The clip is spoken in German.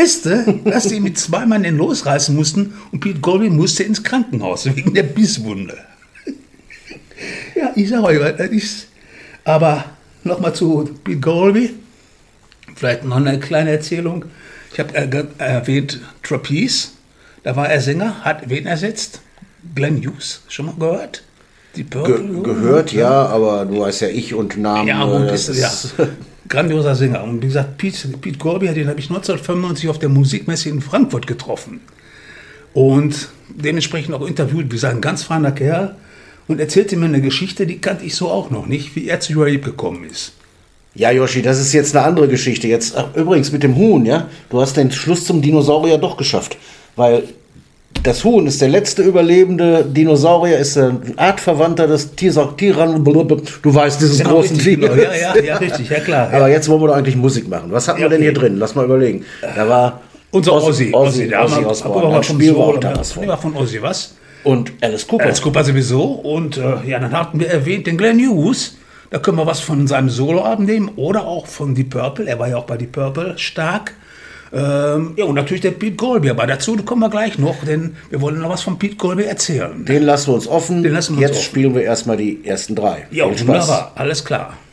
Beste, dass die mit 2 Mann den losreißen mussten und Pete Golby musste ins Krankenhaus wegen der Bisswunde. Ja, ich sag euch, das ist... Aber nochmal zu Pete Golby. Vielleicht noch eine kleine Erzählung. Ich habe erwähnt Trapeze. Da war er Sänger, hat wen ersetzt? Glenn Hughes, schon mal gehört? Die Purple. Gehört, ja, aber du weißt ja, ich und Namen. Ja, und ist grandioser Sänger. Und wie gesagt, Pete Golby, den habe ich 1995 auf der Musikmesse in Frankfurt getroffen. Und dementsprechend auch interviewt. Wie gesagt, ein ganz feiner Kerl. Und erzählte mir eine Geschichte, die kannte ich so auch noch nicht, wie er zu Rape gekommen ist. Ja, Yoshi, das ist jetzt eine andere Geschichte. Jetzt, übrigens mit dem Huhn, ja, du hast den Schluss zum Dinosaurier doch geschafft. Weil das Huhn ist der letzte überlebende Dinosaurier, ist ein Artverwandter des Tyrann. Du weißt, dieses Genau, großen richtig, Tier. genau. Ja, richtig, ja klar. Aber jetzt wollen wir doch eigentlich Musik machen. Was hatten wir denn hier drin? Lass mal überlegen. Da war unser Ozzy Osbourne. Dann spielen wir auch da was von. Von Ozzy, was? Und Alice Cooper. Alice Cooper sowieso. Und dann hatten wir erwähnt den Glenn Hughes. Da können wir was von seinem Soloabend nehmen oder auch von Deep Purple. Er war ja auch bei Deep Purple stark. Und natürlich der Pete Golby. Aber dazu kommen wir gleich noch, denn wir wollen noch was von Pete Golby erzählen. Den lassen wir uns offen. Jetzt spielen wir erstmal die ersten 3. Ja, wunderbar. Alles klar.